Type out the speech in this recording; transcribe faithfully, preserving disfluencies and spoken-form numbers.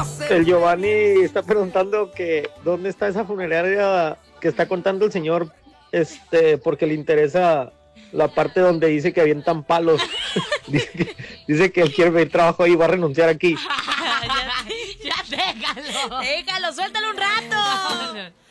El Giovanni está preguntando que dónde está esa funeraria que está contando el señor, este, porque le interesa la parte donde dice que avientan palos. dice, que, dice que él quiere ver trabajo ahí y va a renunciar aquí. ya, ya déjalo. Déjalo, suéltalo un rato.